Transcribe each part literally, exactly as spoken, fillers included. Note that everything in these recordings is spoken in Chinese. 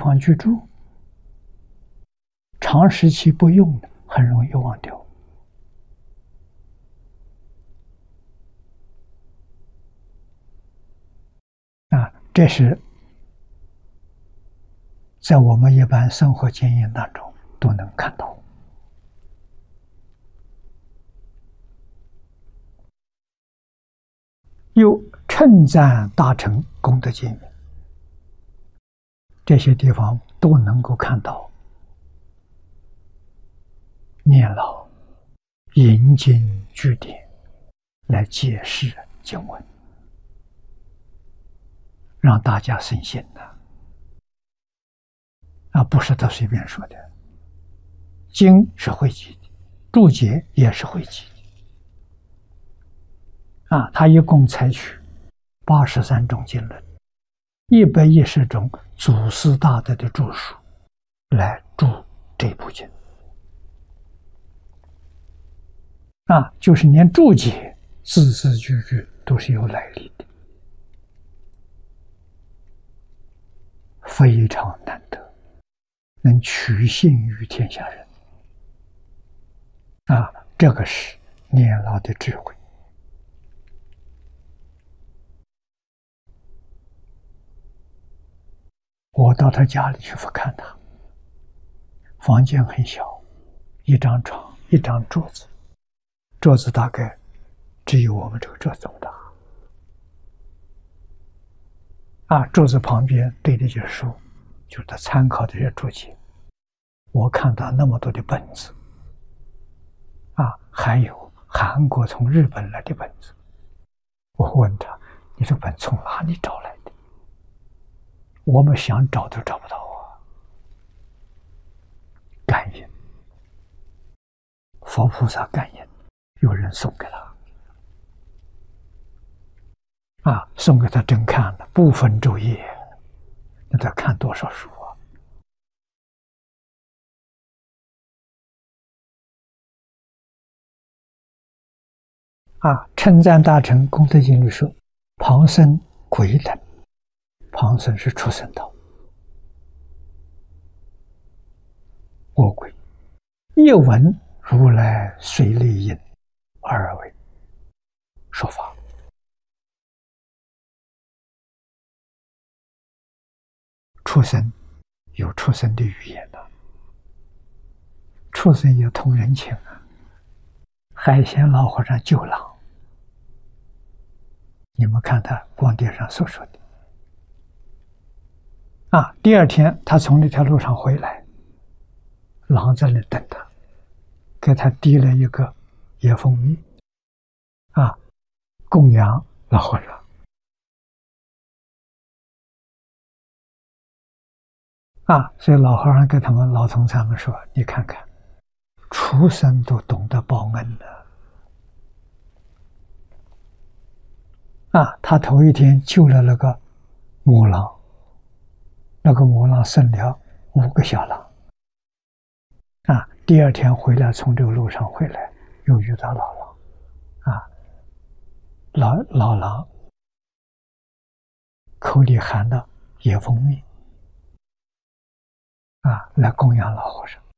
方居住，长时期不用，很容易忘掉。啊，这是在我们一般生活经验当中都能看到。又称赞大乘功德经云，这些地方都能够看到念老引经据典来解释经文，让大家深信的啊，不是他随便说的。经是汇集的，注解也是汇集的啊，他一共采取八十三种经论，一百一十种祖师大德的著述来注这部经啊，就是连注解字字句句都是有来历的，非常难得，能取信于天下人啊！这个是念老的智慧。我到他家里去看他，房间很小，一张床，一张桌子，桌子大概只有我们这个桌子这么大。啊，桌子旁边堆的就是书，就是他参考的这些注解。我看到那么多的本子，啊，还有韩国从日本来的本子。我问他：“你这本从哪里找来的？”我们想找都找不到啊！感应，佛菩萨感应，有人送给他，啊，送给他真看了，不分昼夜，那他看多少书啊？啊，称赞大乘功德经里说，旁生鬼等。旁生是畜生道，恶鬼一闻如来随类应而为说法。畜生有畜生的语言啊，畜生也通人情啊。海鲜老和尚救狼，你们看他光碟上所说的。啊！第二天，他从那条路上回来，狼在那等他，给他递了一个野蜂蜜，啊，供养老和尚。啊，所以老和尚跟他们老同参们说：“你看看，畜生都懂得报恩的。啊，他头一天救了那个母狼。”那个母狼生了五个小狼，啊！第二天回来，从这个路上回来，又遇到老狼，啊，老老狼口里含的野蜂蜜，啊，来供养老和尚。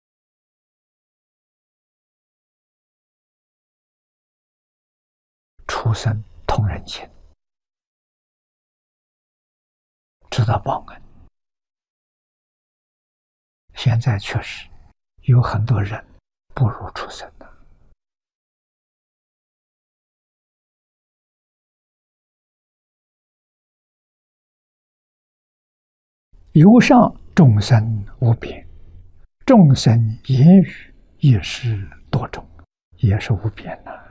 畜生通人情，知道报恩。现在确实有很多人不如畜生的。由上众生无边，众生言语也是多种，也是无边的。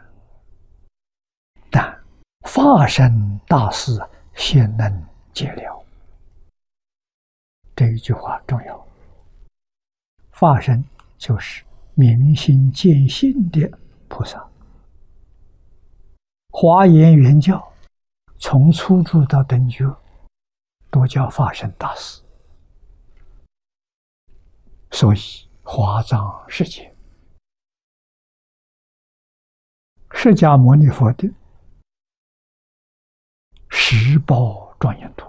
但法身大事先能解了，这一句话重要。法身就是明心见性的菩萨。华严原教从初住到等觉都叫法身大士，所以华藏世界释迦牟尼佛的十宝庄严图